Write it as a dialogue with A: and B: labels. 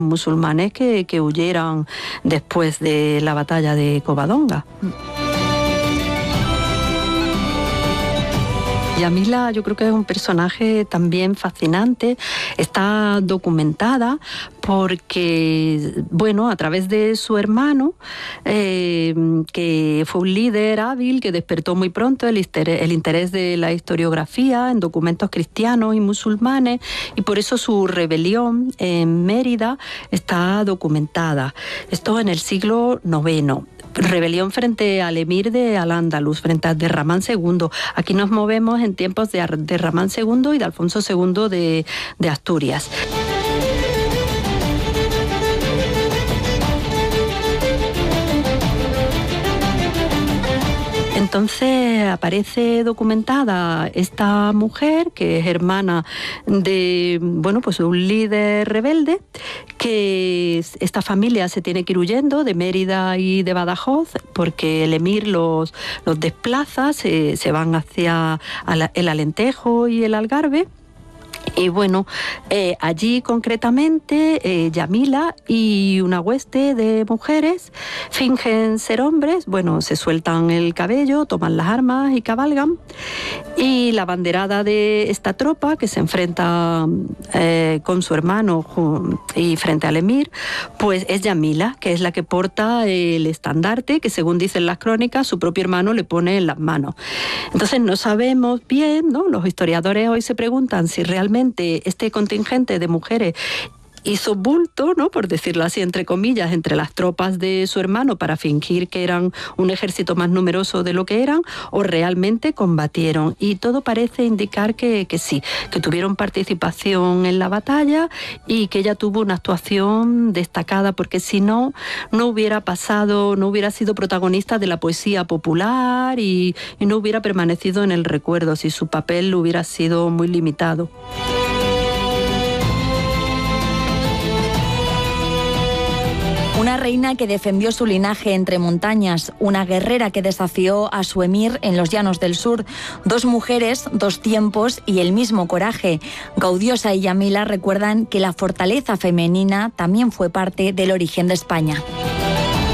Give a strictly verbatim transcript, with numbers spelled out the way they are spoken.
A: musulmanes que, que huyeran después de la batalla de Covadonga. Yamila yo creo que es un personaje también fascinante, está documentada porque, bueno, a través de su hermano, eh, que fue un líder hábil, que despertó muy pronto el interés, el interés de la historiografía en documentos cristianos y musulmanes, y por eso su rebelión en Mérida está documentada. Esto en el siglo noveno. Rebelión frente al emir de Al-Ándalus, frente a Abderramán segundo. Aquí nos movemos en tiempos de Abderramán segundo y de Alfonso segundo de, de Asturias. Entonces aparece documentada esta mujer que es hermana de, bueno, pues un líder rebelde, que esta familia se tiene que ir huyendo de Mérida y de Badajoz porque el emir los, los desplaza, se, se van hacia el Alentejo y el Algarve. Y bueno, eh, allí concretamente eh, Yamila y una hueste de mujeres fingen ser hombres, bueno, se sueltan el cabello, toman las armas y cabalgan. Y la banderada de esta tropa que se enfrenta eh, con su hermano y frente al emir, pues es Yamila, que es la que porta el estandarte que, según dicen las crónicas, su propio hermano le pone en las manos. Entonces no sabemos bien, ¿no? Los historiadores hoy se preguntan si realmente este contingente de mujeres hizo bulto, ¿no?, por decirlo así, entre comillas, entre las tropas de su hermano para fingir que eran un ejército más numeroso de lo que eran, o realmente combatieron. Y todo parece indicar que, que sí, que tuvieron participación en la batalla y que ella tuvo una actuación destacada, porque si no, no hubiera pasado, no hubiera sido protagonista de la poesía popular y, y no hubiera permanecido en el recuerdo, si su papel hubiera sido muy limitado.
B: Una reina que defendió su linaje entre montañas, una guerrera que desafió a su emir en los llanos del sur, dos mujeres, dos tiempos y el mismo coraje. Gaudiosa y Yamila recuerdan que la fortaleza femenina también fue parte del origen de España.